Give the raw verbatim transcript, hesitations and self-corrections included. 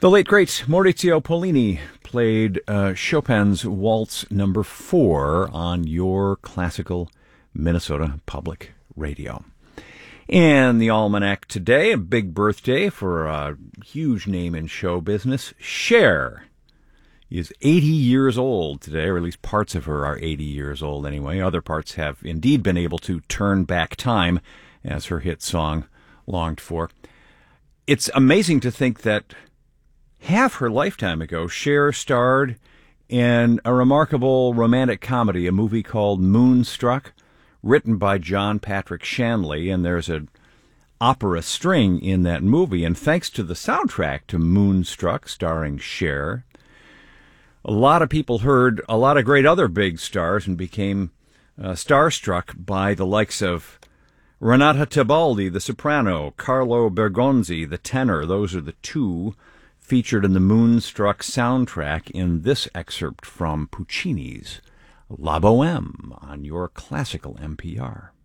The late, great Maurizio Pollini played uh, Chopin's Waltz Number Four on your classical Minnesota Public Radio. And the almanac today, a big birthday for a huge name in show business. Cher is eighty years old today, or at least parts of her are eighty years old anyway. Other parts have indeed been able to turn back time, as her hit song longed for. It's amazing to think that half her lifetime ago, Cher starred in a remarkable romantic comedy, a movie called Moonstruck, written by John Patrick Shanley, and there's an opera string in that movie. And thanks to the soundtrack to Moonstruck, starring Cher, a lot of people heard a lot of great other big stars and became uh, starstruck by the likes of Renata Tebaldi, the soprano, Carlo Bergonzi, the tenor. Those are the two featured in the Moonstruck soundtrack in this excerpt from Puccini's La Boheme on your classical N P R.